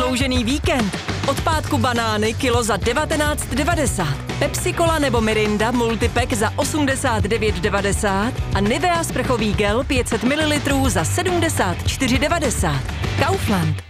prodloužený víkend. Od pátku banány kilo za 19,90. Pepsi Cola nebo Mirinda multipack za 89,90 a Nivea sprchový gel 500 ml za 74,90. Kaufland.